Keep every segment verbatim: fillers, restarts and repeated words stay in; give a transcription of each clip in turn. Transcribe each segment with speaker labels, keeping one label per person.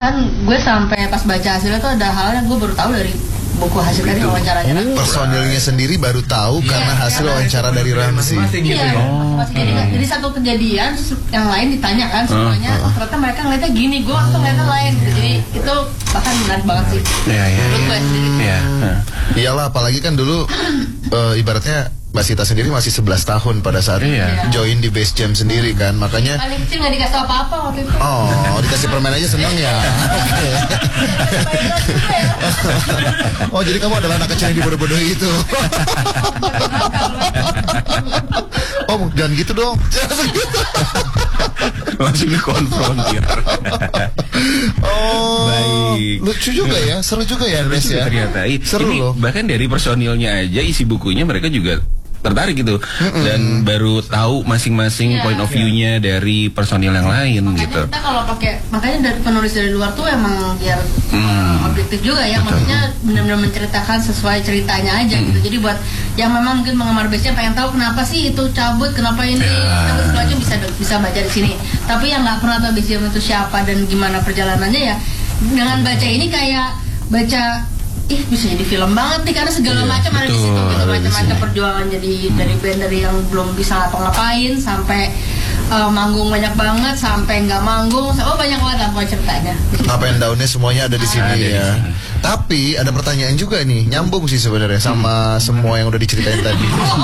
Speaker 1: bahkan gue sampai pas baca hasilnya tuh ada hal yang gue baru tahu dari buku hasil dari wawancaranya.
Speaker 2: Oh, personilnya sendiri baru tahu yeah, karena hasil yeah, wawancara dari Ramzy.
Speaker 1: Iya,
Speaker 2: oh,
Speaker 1: jadi, hmm. jadi satu kejadian yang lain ditanyakan semuanya, uh, uh. oh ternyata mereka ngeliatnya gini, gue waktu ngeliatnya lain. Jadi itu bahkan menarik banget sih.
Speaker 2: Iya, iya.
Speaker 1: Menurut gue sendiri.
Speaker 2: Iya. Iyalah, apalagi kan dulu uh, ibaratnya Mbak Sita sendiri masih sebelas tahun pada saat iya. join di Base Jam sendiri kan, makanya
Speaker 1: paling kecil nggak dikasih apa-apa waktu itu.
Speaker 2: Oh, dikasih permen aja seneng ya. Oh, jadi kamu adalah anak kecil yang dibodoh-bodohi itu. Oh, jangan gitu dong.
Speaker 3: Langsung dikonfrontir.
Speaker 2: Oh,
Speaker 3: baik.
Speaker 2: Lucu juga ya, seru juga ya, Nes ya.
Speaker 3: Ternyata
Speaker 2: seru
Speaker 3: ini
Speaker 2: loh.
Speaker 3: Bahkan dari personilnya aja isi bukunya mereka juga tertarik gitu, mm-mm. dan baru tahu masing-masing yeah, point of view-nya yeah. dari personil yang lain. Makanya gitu.
Speaker 1: Kita kalau pakai, makanya dari penulis dari luar tuh emang biar mm. uh, objektif juga ya, betul. Maksudnya benar-benar menceritakan sesuai ceritanya aja mm. gitu. Jadi buat yang memang mungkin penggemar Base Jam pengen tahu kenapa sih itu cabut, kenapa ini yeah. cabut segala macam bisa bisa baca di sini. Tapi yang nggak pernah tahu Base Jam itu siapa dan gimana perjalanannya ya, dengan baca ini kayak baca ih bisa jadi film banget nih karena segala yeah, macam ada di situ gitu, macam-macam perjuangan jadi hmm. dari band dari yang belum bisa ngapa-ngapain sampai uh, manggung banyak banget sampai nggak manggung, oh banyak banget apa ceritanya.
Speaker 2: Up and down-nya semuanya ada di sini ah, ya. Di Tapi ada pertanyaan juga nih, nyambung sih sebenarnya sama hmm. semua yang udah diceritain tadi.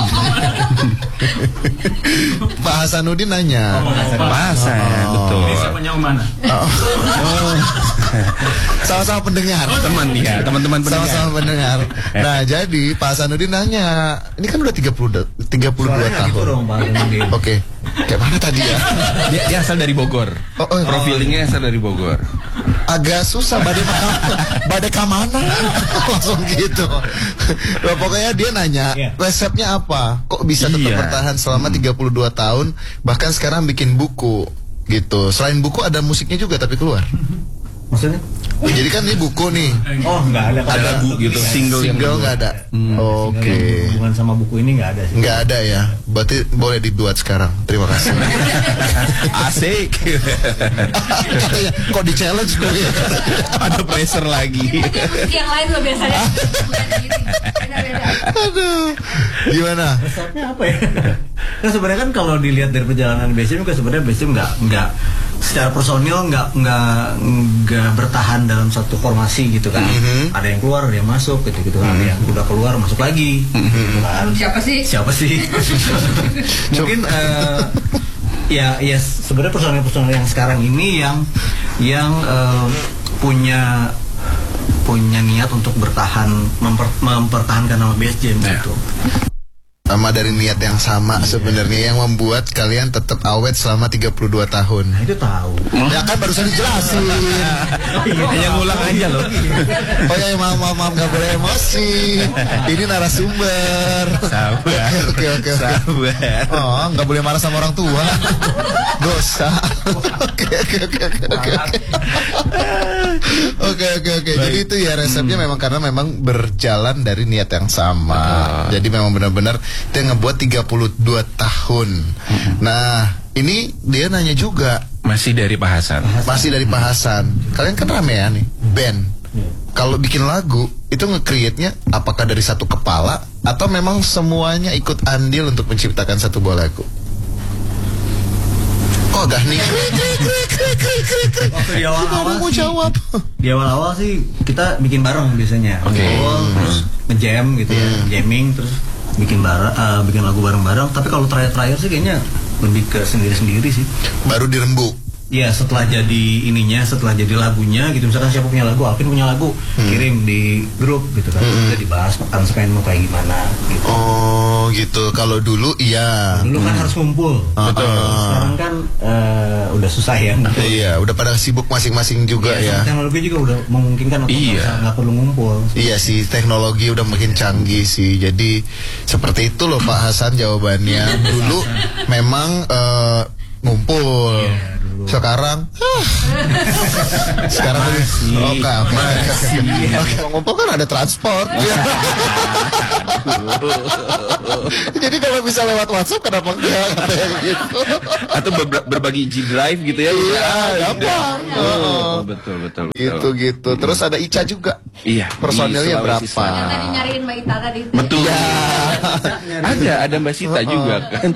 Speaker 2: Pak Hasanuddin nanya.
Speaker 3: Oh, Pak Hasan, oh, betul.
Speaker 4: Ini siapa yang mana? Oh.
Speaker 2: Oh. Sama-sama pendengar.
Speaker 3: Oh, teman ya, teman-teman pendengar.
Speaker 2: Sama-sama pendengar. Nah, jadi Pak Hasanuddin nanya, ini kan udah tiga puluh, tiga puluh dua tahun.
Speaker 4: Gitu
Speaker 2: Oke. Okay. Kayak mana tadi ya?
Speaker 3: Dia, dia asal dari Bogor. Oh, oh, profilingnya asal dari Bogor.
Speaker 2: Agak susah badai badai kamana langsung gitu. Nah, pokoknya dia nanya yeah. resepnya apa? Kok bisa tetap yeah. bertahan selama tiga puluh dua tahun, bahkan sekarang bikin buku gitu. Selain buku ada musiknya juga tapi keluar.
Speaker 4: Maksudnya?
Speaker 2: Jadi kan ini buku nih.
Speaker 4: Oh, nggak ada.
Speaker 2: Ada buku gitu, single single nggak ada. Hmm. Oke. Okay.
Speaker 4: Hubungan sama buku ini nggak ada sih.
Speaker 2: Nggak ada ya. Berarti boleh dibuat sekarang. Terima kasih.
Speaker 3: Asik.
Speaker 2: Katanya, kok di challenge gue ya?
Speaker 3: Ada pressure lagi.
Speaker 1: Yang lain lo biasanya.
Speaker 2: Aduh. Gimana?
Speaker 4: Resepnya apa ya? Nah sebenarnya kan kalau dilihat dari perjalanan Base Jam juga sebenarnya Base Jam nggak nggak secara personil nggak nggak nggak bertahan dalam satu formasi gitu kan. Mm-hmm. Ada yang keluar, ada yang masuk gitu gitu kan. Mm-hmm. Ada yang udah keluar masuk lagi. Mm-hmm. Gitu kan.
Speaker 1: Siapa sih?
Speaker 4: Siapa sih? Mungkin uh, ya ya sebenarnya personil-personil yang sekarang ini yang yang uh, punya punya niat untuk bertahan memper, mempertahankan nama Base Jam gitu.
Speaker 2: Sama dari niat yang sama yeah. sebenarnya yang membuat kalian tetap awet selama tiga puluh dua tahun.
Speaker 4: Nah, itu tahu.
Speaker 2: Ya kan barusan dijelasin.
Speaker 3: Hanya ngulang aja loh.
Speaker 2: Oh ya maaf maaf maaf nggak boleh emosi. Ini narasumber.
Speaker 3: Sabar.
Speaker 2: Oke oke oke.
Speaker 3: Sabar.
Speaker 2: Oh nggak boleh marah sama orang tua. Dosa. Oke oke oke oke. Oke oke oke. Jadi itu ya resepnya hmm. memang karena memang berjalan dari niat yang sama. Uh. Jadi memang benar-benar itu yang ngebuat tiga puluh dua tahun. Hmm. Nah, ini dia nanya juga.
Speaker 3: Masih dari Pak Hasan.
Speaker 2: Masih dari Pak Hasan. Kalian kan ramean nih, band. Hmm. Kalau bikin lagu, itu nge-create-nya apakah dari satu kepala atau memang semuanya ikut andil untuk menciptakan satu buah lagu? Oh, agak nih.
Speaker 4: Waktu di awal-awal
Speaker 2: mau jawab.
Speaker 4: Di awal-awal sih kita bikin bareng biasanya.
Speaker 2: Oke. Okay.
Speaker 4: Terus nge-jam gitu ya, hmm. jamming terus bikin bareng, uh, bikin lagu bareng-bareng. Tapi kalau terakhir-terakhir sih kayaknya lebih ke sendiri-sendiri sih.
Speaker 2: Baru dirembuk.
Speaker 4: Iya, setelah jadi ininya, setelah jadi lagunya gitu. Misalkan siapa punya lagu, Alvin punya lagu, hmm. kirim di grup gitu kan. Hmm. Kita dibahas aransemen mau kayak gimana gitu.
Speaker 2: Oh, gitu. Kalau dulu iya.
Speaker 4: Dulu kan hmm. harus ngumpul.
Speaker 2: Uh,
Speaker 4: betul.
Speaker 2: Uh.
Speaker 4: Sekarang kan uh, udah susah ya.
Speaker 2: Gitu. Iya, udah pada sibuk masing-masing juga
Speaker 4: iya, ya. Teknologi juga udah memungkinkan untuk
Speaker 2: iya.
Speaker 4: nggak perlu ngumpul.
Speaker 2: Iya sih, teknologi udah makin canggih sih. Jadi seperti itu loh Pak Hasan jawabannya. Dulu memang uh, ngumpul.
Speaker 4: Yeah,
Speaker 2: Sekarang Sekarang
Speaker 3: masih.
Speaker 2: Oke oke oke. Ngumpul kan ada transport. Jadi kalau bisa lewat WhatsApp kenapa enggak kayak gitu?
Speaker 3: Atau ber berbagi G Drive gitu ya?
Speaker 2: Iya, gampang.
Speaker 3: Oh, betul betul.
Speaker 2: Gitu gitu. Terus ada Ica juga.
Speaker 3: Iya.
Speaker 2: Personilnya berapa?
Speaker 1: Yang tadi nyariin Mbak Ita tadi.
Speaker 3: Betul. Ya. Ada ada Mbak Sita juga kan.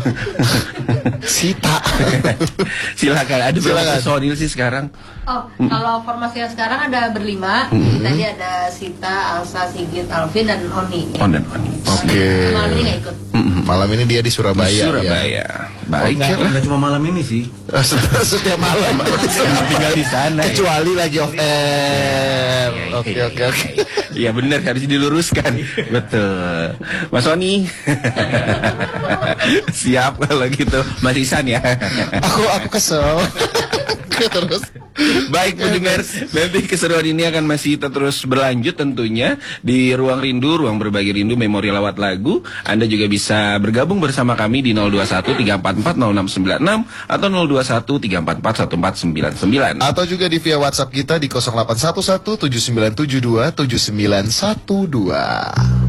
Speaker 2: Sita.
Speaker 3: Silakan. Ada berapa
Speaker 2: Silakan.
Speaker 3: personil sih sekarang?
Speaker 1: Oh, kalau formasi yang sekarang ada berlima. Jadi tadi ada Sita, Alsa, Sigit, Alvin, dan Oni.
Speaker 3: On dan Oni.
Speaker 2: Oke.
Speaker 1: Malam ini nggak ikut.
Speaker 2: Malam ini dia di Surabaya.
Speaker 3: Di Surabaya.
Speaker 2: Ya.
Speaker 3: Baik.
Speaker 4: Enggak, enggak cuma malam ini sih.
Speaker 2: Setiap, setiap malam.
Speaker 3: Tinggal di sana.
Speaker 2: Kecuali lagi off air. Oke oke oke.
Speaker 3: Iya benar, harus diluruskan. Betul. Mas Oni. Siap kalau gitu. Mas Isan ya.
Speaker 2: Aku aku kesel. Terus.
Speaker 3: Baik pendengar, nanti keseruan ini akan masih terus berlanjut tentunya di Ruang Rindu, Ruang Berbagi Rindu, Memori Lawat Lagu. Anda juga bisa bergabung bersama kami di nol dua satu tiga empat empat nol enam sembilan enam atau nol dua satu tiga empat empat satu empat sembilan sembilan.
Speaker 2: Atau juga di via WhatsApp kita di nol delapan satu satu tujuh sembilan tujuh dua tujuh sembilan satu dua.